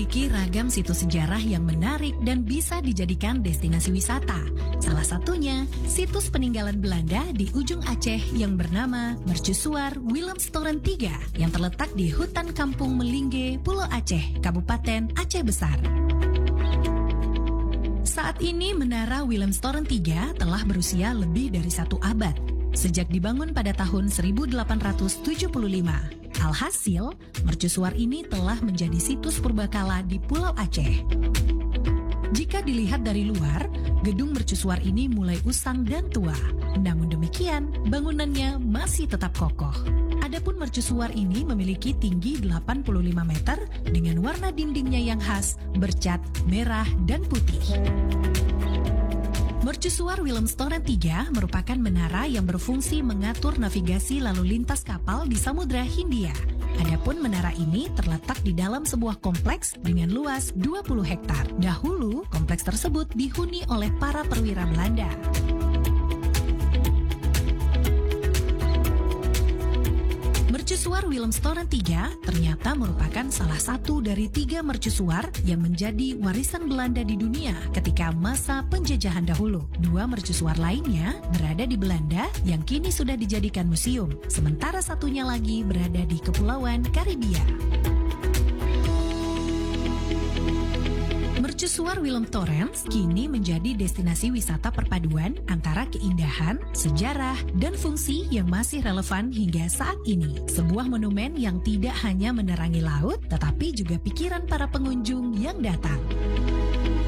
memiliki ragam situs sejarah yang menarik dan bisa dijadikan destinasi wisata. Salah satunya, situs peninggalan Belanda di ujung Aceh yang bernama Mercusuar Willemstoren III yang terletak di hutan kampung Melingge, Pulau Aceh, Kabupaten Aceh Besar. Saat ini Menara Willemstoren III telah berusia lebih dari 1 abad, sejak dibangun pada tahun 1875. Alhasil, mercusuar ini telah menjadi situs purbakala di Pulau Aceh. Jika dilihat dari luar, gedung mercusuar ini mulai usang dan tua. Namun demikian, bangunannya masih tetap kokoh. Adapun mercusuar ini memiliki tinggi 85 meter dengan warna dindingnya yang khas, bercat merah dan putih. Mercusuar Willemstoren III merupakan menara yang berfungsi mengatur navigasi lalu lintas kapal di Samudra Hindia. Adapun menara ini terletak di dalam sebuah kompleks dengan luas 20 hektar. Dahulu, kompleks tersebut dihuni oleh para perwira Belanda. Mercusuar Willemstoren III ternyata merupakan salah satu dari 3 mercusuar yang menjadi warisan Belanda di dunia ketika masa penjajahan dahulu. 2 mercusuar lainnya berada di Belanda yang kini sudah dijadikan museum, sementara satunya lagi berada di Kepulauan Karibia. Mercusuar Willemstoren kini menjadi destinasi wisata perpaduan antara keindahan, sejarah, dan fungsi yang masih relevan hingga saat ini. Sebuah monumen yang tidak hanya menerangi laut, tetapi juga pikiran para pengunjung yang datang.